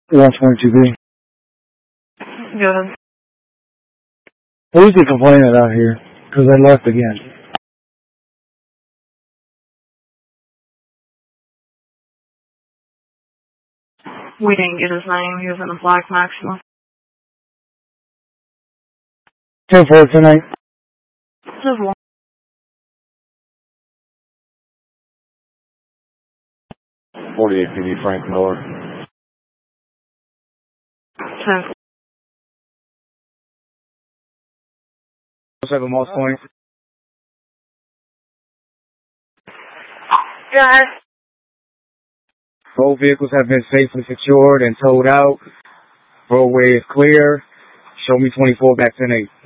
122B. Go ahead. Who's the complainant out here? Because they left again. We didn't get his name. He was in a black Maxima. 10-4 tonight. Just one. 48 PD Frank Miller. 10. 7 Moss Point. Guys. Both vehicles have been safely secured and towed out. Roadway is clear. Show me 24 back 10-8.